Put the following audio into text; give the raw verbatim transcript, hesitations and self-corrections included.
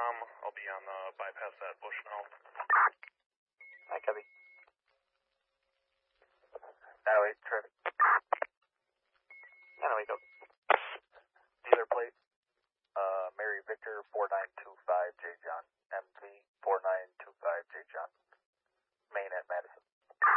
Tom. I'll be on the bypass at Bushnell. Hi, copy. Oh, wait, traffic. Yeah, no, wait, go. Dealer plate, uh, Mary Victor four nine two five J John, M V four nine two five J John. Main at Madison.